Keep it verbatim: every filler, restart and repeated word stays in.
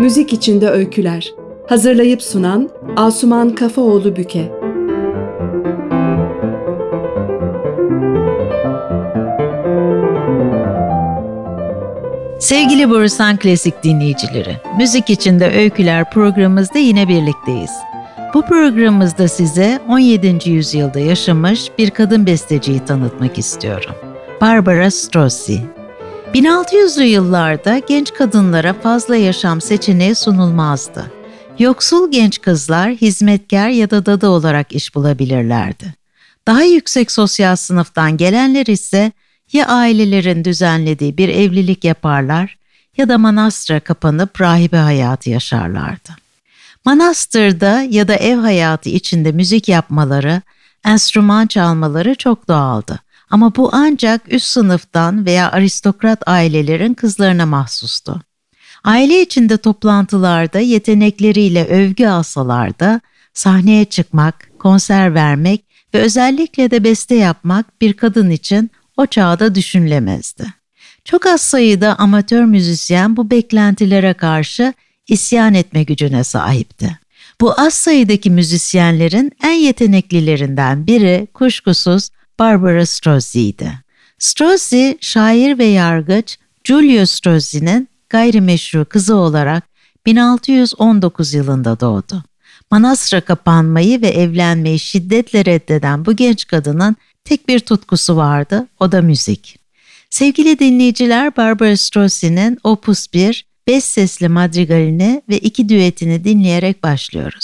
Müzik içinde öyküler. Hazırlayıp sunan Asuman Kafaoğlu Büke. Sevgili Borusan Klasik dinleyicileri, Müzik İçinde Öyküler programımızda yine birlikteyiz. Bu programımızda size on yedinci yüzyılda yaşamış bir kadın besteciyi tanıtmak istiyorum. Barbara Strozzi. bin altı yüzlü yıllarda genç kadınlara fazla yaşam seçeneği sunulmazdı. Yoksul genç kızlar hizmetkar ya da dadı olarak iş bulabilirlerdi. Daha yüksek sosyal sınıftan gelenler ise ya ailelerin düzenlediği bir evlilik yaparlar ya da manastıra kapanıp rahibe hayatı yaşarlardı. Manastırda ya da ev hayatı içinde müzik yapmaları, enstrüman çalmaları çok doğaldı. Ama bu ancak üst sınıftan veya aristokrat ailelerin kızlarına mahsustu. Aile içinde toplantılarda yetenekleriyle övgü alsalar da sahneye çıkmak, konser vermek ve özellikle de beste yapmak bir kadın için o çağda düşünülemezdi. Çok az sayıda amatör müzisyen bu beklentilere karşı isyan etme gücüne sahipti. Bu az sayıdaki müzisyenlerin en yeteneklilerinden biri kuşkusuz Barbara Strozzi'ydi. Strozzi, şair ve yargıç Giulio Strozzi'nin gayrimeşru kızı olarak bin altı yüz on dokuz yılında doğdu. Manastıra kapanmayı ve evlenmeyi şiddetle reddeden bu genç kadının tek bir tutkusu vardı, o da müzik. Sevgili dinleyiciler, Barbara Strozzi'nin Opus bir, beş sesli madrigalini ve iki düetini dinleyerek başlıyoruz.